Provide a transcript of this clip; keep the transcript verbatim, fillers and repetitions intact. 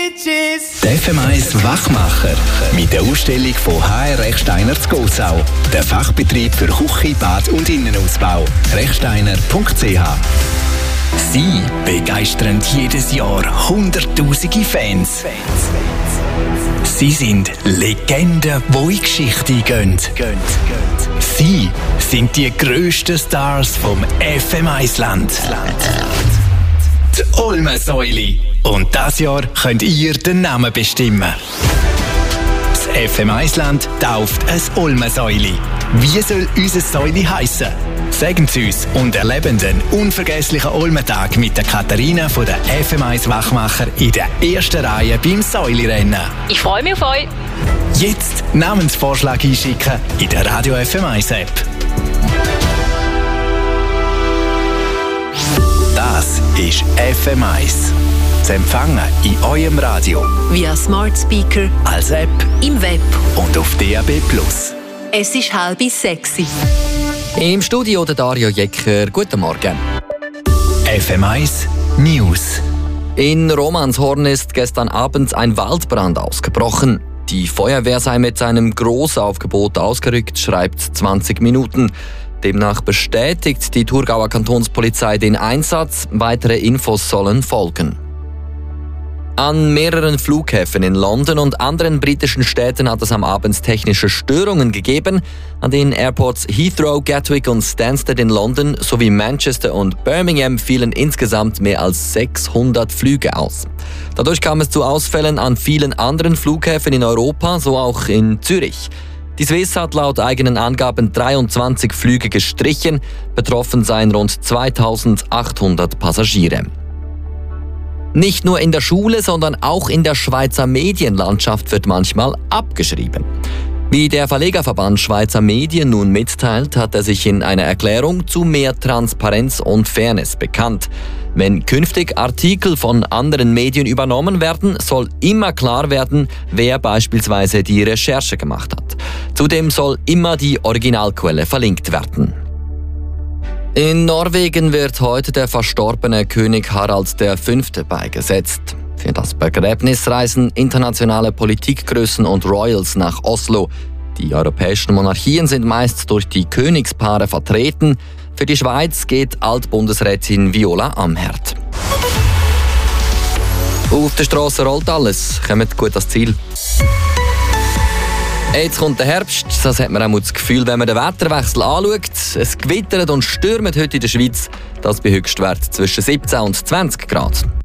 Der F M eins Wachmacher mit der Ausstellung von H R Rechsteiner zu Gossau. Der Fachbetrieb für Küche, Bad und Innenausbau. rechsteiner punkt c h. Sie begeistern jedes Jahr hunderttausende Fans. Sie sind Legenden, die in Geschichte gehen. Sie sind die grössten Stars vom F M eins-Land. Die Olmensäule. Und dieses Jahr könnt ihr den Namen bestimmen. Das F M eins-Land tauft ein Olmensäule. Wie soll unser Säule heissen? Sagen Sie uns und erleben den unvergesslichen Olmentag mit der Katharina von der F M eins Wachmacher in der ersten Reihe beim Säulerennen. Ich freue mich auf euch. Jetzt Namensvorschlag einschicken in der Radio F M eins App. Das ist F M eins. Zu empfangen in eurem Radio. Via Smart Speaker. Als App. Im Web. Und auf D A B plus. Es ist halb sexy. Im Studio der Dario Jecker. Guten Morgen. F M eins News. In Romanshorn ist gestern Abend ein Waldbrand ausgebrochen. Die Feuerwehr sei mit einem Grossaufgebot ausgerückt, schreibt zwanzig Minuten. Demnach bestätigt die Thurgauer Kantonspolizei den Einsatz. Weitere Infos sollen folgen. An mehreren Flughäfen in London und anderen britischen Städten hat es am Abend technische Störungen gegeben. An den Airports Heathrow, Gatwick und Stansted in London sowie Manchester und Birmingham fielen insgesamt mehr als sechshundert Flüge aus. Dadurch kam es zu Ausfällen an vielen anderen Flughäfen in Europa, so auch in Zürich. Die Swiss hat laut eigenen Angaben dreiundzwanzig Flüge gestrichen. Betroffen seien rund zweitausendachthundert Passagiere. Nicht nur in der Schule, sondern auch in der Schweizer Medienlandschaft wird manchmal abgeschrieben. Wie der Verlegerverband Schweizer Medien nun mitteilt, hat er sich in einer Erklärung zu mehr Transparenz und Fairness bekannt. Wenn künftig Artikel von anderen Medien übernommen werden, soll immer klar werden, wer beispielsweise die Recherche gemacht hat. Zudem soll immer die Originalquelle verlinkt werden. In Norwegen wird heute der verstorbene König Harald der Fünfte beigesetzt. Für das Begräbnis reisen internationale Politikgrößen und Royals nach Oslo. Die europäischen Monarchien sind meist durch die Königspaare vertreten. Für die Schweiz geht Altbundesrätin Viola Amherd. Auf der Strasse rollt alles, kommt gut ans Ziel. Jetzt kommt der Herbst, das hat man auch das Gefühl, wenn man den Wetterwechsel anschaut. Es gewittert und stürmt heute in der Schweiz, das bei Höchstwert zwischen siebzehn und zwanzig Grad.